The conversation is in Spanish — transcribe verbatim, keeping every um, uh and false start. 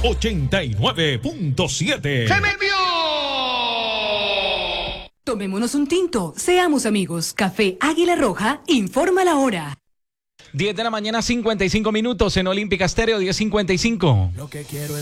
ochenta y nueve punto siete. ¡Se me envió! Tomémonos un tinto, seamos amigos. Café Águila Roja informa la hora. diez de la mañana, cincuenta y cinco minutos en Olímpica Estéreo, diez cincuenta y cinco. Lo que quiero es